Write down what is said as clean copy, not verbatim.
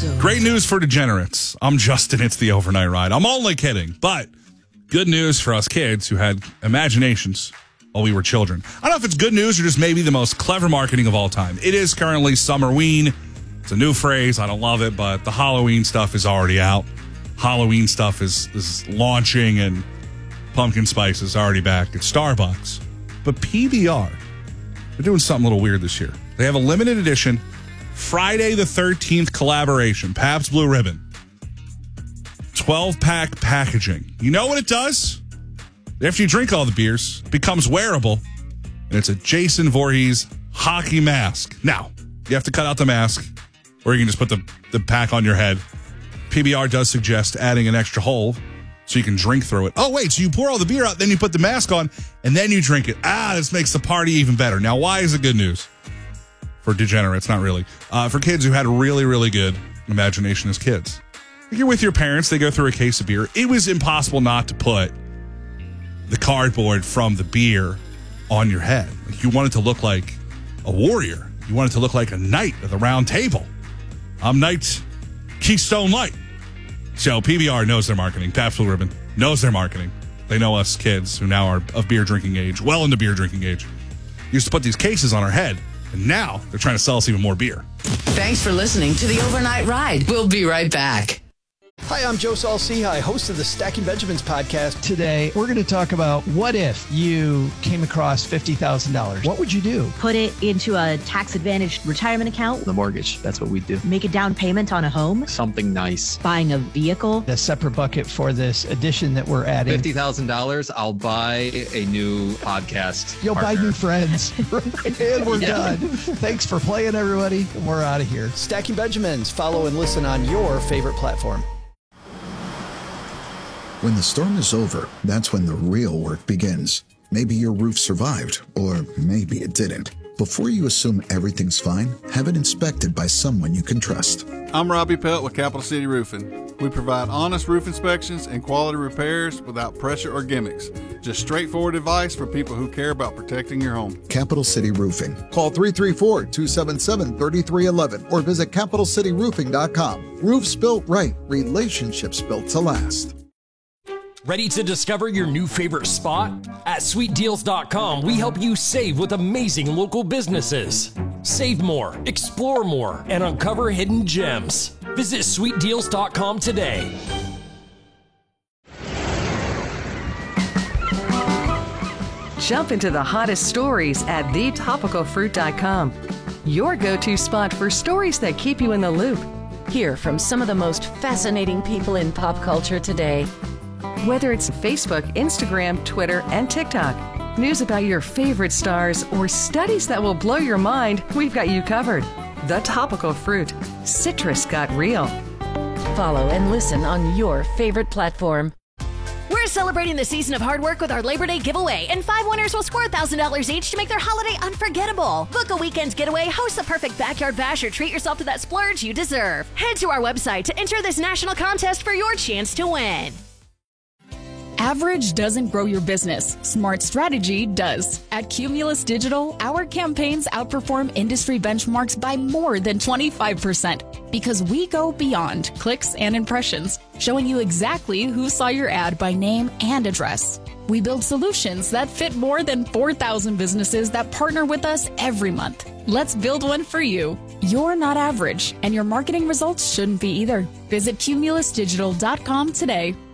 Great news for degenerates. I'm Justin. It's the Overnight Ride. I'm only kidding, but good news for us kids who had imaginations while we were children. I don't know if it's good news or just maybe the most clever marketing of all time. It is currently Summerween. It's a new phrase. I don't love it, but the Halloween stuff is already out. Halloween stuff is launching, and pumpkin spice is already back at Starbucks. But PBR, they're doing something a little weird this year. They have a limited edition Friday the 13th collaboration, Pabst Blue Ribbon. 12-pack packaging. You know what it does? After you drink all the beers, it becomes wearable, and it's a Jason Voorhees hockey mask. Now, you have to cut out the mask, or you can just put the pack on your head. PBR does suggest adding an extra hole so you can drink through it. Oh, wait, so you pour all the beer out, then you put the mask on, and then you drink it. This makes the party even better. Now, why is it good news? For degenerates, not really. For kids who had really, really good imagination as kids. If you're with your parents, they go through a case of beer. It was impossible not to put the cardboard from the beer on your head. Like, you wanted to look like a warrior. You wanted to look like a knight of the round table. I'm Knight Keystone Light. So PBR knows their marketing. Pabst Blue Ribbon knows their marketing. They know us kids who now are of beer drinking age, well into beer drinking age. Used to put these cases on our head, and now they're trying to sell us even more beer. Thanks for listening to the Overnight Ride. We'll be right back. Hi, I'm Joe Saul-Sehy, host of the Stacking Benjamins podcast. Today, we're going to talk about what if you came across $50,000? What would you do? Put it into a tax-advantaged retirement account. The mortgage, that's what we do. Make a down payment on a home. Something nice. Buying a vehicle. A separate bucket for this addition that we're adding. $50,000, I'll buy a new podcast. You'll partner. buy new friends. And we're done. Thanks for playing, everybody. We're out of here. Stacking Benjamins. Follow and listen on your favorite platform. When the storm is over, that's when the real work begins. Maybe your roof survived, or maybe it didn't. Before you assume everything's fine, have it inspected by someone you can trust. I'm Robbie Pelt with Capital City Roofing. We provide honest roof inspections and quality repairs without pressure or gimmicks. Just straightforward advice for people who care about protecting your home. Capital City Roofing. Call 334-277-3311 or visit CapitalCityRoofing.com. Roofs built right, relationships built to last. Ready to discover your new favorite spot? At SweetDeals.com, we help you save with amazing local businesses. Save more, explore more, and uncover hidden gems. Visit SweetDeals.com today. Jump into the hottest stories at TheTopicalFruit.com. Your go-to spot for stories that keep you in the loop. Hear from some of the most fascinating people in pop culture today. Whether it's Facebook, Instagram, Twitter, and TikTok, news about your favorite stars, or studies that will blow your mind, we've got you covered. The Topical Fruit. Citrus got real. Follow and listen on your favorite platform. We're celebrating the season of hard work with our Labor Day giveaway, and 5 winners will score $1,000 each to make their holiday unforgettable. Book a weekend getaway, host the perfect backyard bash, or treat yourself to that splurge you deserve. Head to our website to enter this national contest for your chance to win. Average doesn't grow your business. Smart strategy does. At Cumulus Digital, our campaigns outperform industry benchmarks by more than 25% because we go beyond clicks and impressions, showing you exactly who saw your ad by name and address. We build solutions that fit more than 4,000 businesses that partner with us every month. Let's build one for you. You're not average, and your marketing results shouldn't be either. Visit CumulusDigital.com today.